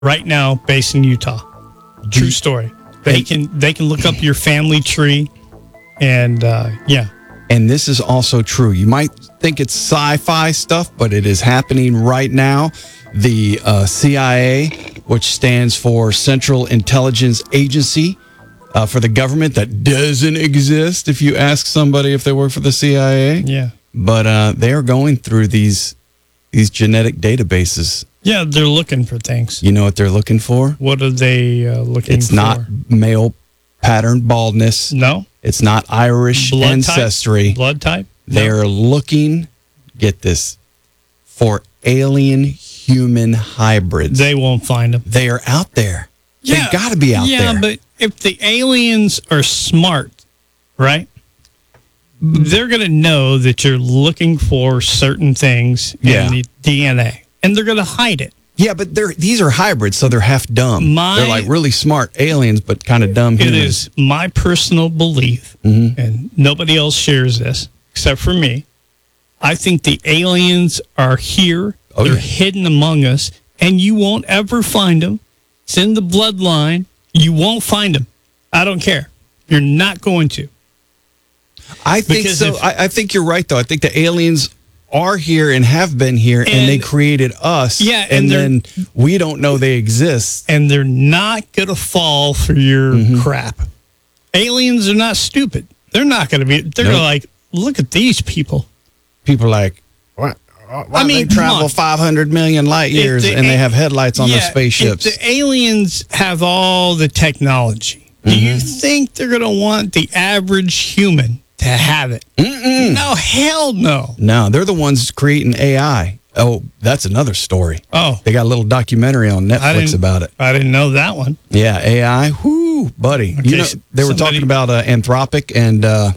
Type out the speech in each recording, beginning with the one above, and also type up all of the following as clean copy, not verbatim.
right now based in Utah. True story. They can look up your family tree, and yeah. And this is also true. You might think it's sci-fi stuff, but it is happening right now. The CIA, which stands for Central Intelligence Agency for the government that doesn't exist if you ask somebody if they work for the CIA. Yeah. But they are going through these genetic databases. Yeah, they're looking for things. You know what they're looking for? What are they looking for? It's not male pattern baldness. No. It's not Irish Blood ancestry. Type? Blood type? They are looking, get this, for alien human hybrids. They won't find them. They are out there. Yeah. They've got to be out there. Yeah, but if the aliens are smart, right? They're going to know that you're looking for certain things in the DNA, and they're going to hide it. Yeah, but these are hybrids, so they're half dumb. They're like really smart aliens, but kind of dumb humans. It is my personal belief, and nobody else shares this except for me. I think the aliens are here. They're hidden among us, and you won't ever find them. It's in the bloodline. You won't find them. I don't care. You're not going to. I think so. I think you're right, though. I think the aliens are here and have been here, and they created us. Yeah, and then we don't know they exist. And they're not going to fall for your crap. Aliens are not stupid. They're not going to be. They're going to like, look at these people. People are like, what? I mean, they travel 500 million light years and they have headlights on their spaceships. If the aliens have all the technology, do you think they're going to want the average human to have it? No, hell no. No, they're the ones creating AI. Oh, that's another story. Oh. They got a little documentary on Netflix about it. I didn't know that one. Yeah, AI. Whoo, buddy. Okay, you know, they were talking about Anthropic and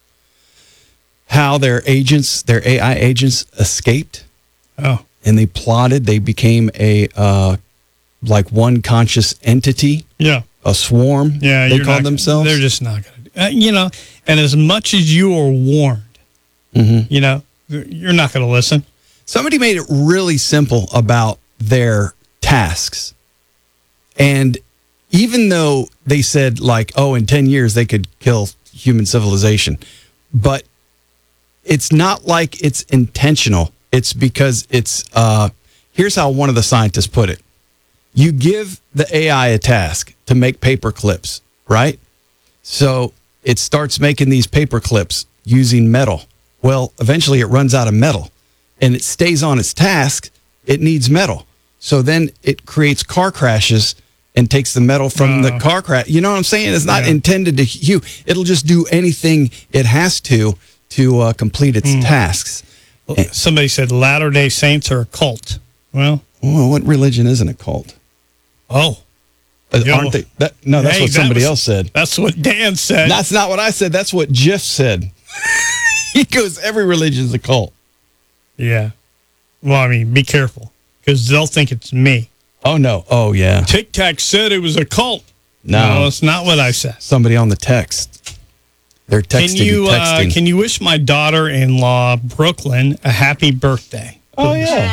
how their AI agents escaped. Oh. And they plotted. They became a like one conscious entity. Yeah. A swarm. Yeah. They called themselves. They're just not going to. You know, and as much as you are warned, you know, you're not going to listen. Somebody made it really simple about their tasks. And even though they said, like, oh, in 10 years they could kill human civilization, but it's not like it's intentional. It's because it's, here's how one of the scientists put it. You give the AI a task to make paper clips, right? So it starts making these paper clips using metal. Well, eventually it runs out of metal and it stays on its task. It needs metal. So then it creates car crashes and takes the metal from the car crash. You know what I'm saying? It's not intended to it'll just do anything it has to complete its tasks. Well, somebody said Latter-day Saints are a cult. Well, what religion isn't a cult? Oh. Aren't they? That's what somebody else said. That's what Dan said. That's not what I said. That's what Jeff said. He goes, every religion's a cult. Yeah. Well, I mean, be careful, because they'll think it's me. Oh, no. Oh, yeah. Tic Tac said it was a cult. No, it's not what I said. Somebody on the text. They're texting. Can you wish my daughter-in-law, Brooklyn, a happy birthday? Oh, yeah.